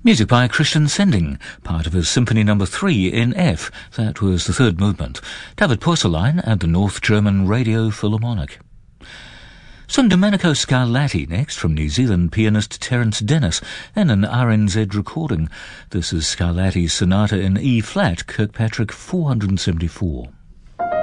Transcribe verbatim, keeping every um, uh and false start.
Music by Christian Sending, part of his Symphony Number three in F. That was the third movement. David Porcelain and the North German Radio Philharmonic. Some Domenico Scarlatti next, from New Zealand pianist Terence Dennis, and an R N Z recording. This is Scarlatti's Sonata in E-flat, Kirkpatrick four seventy-four.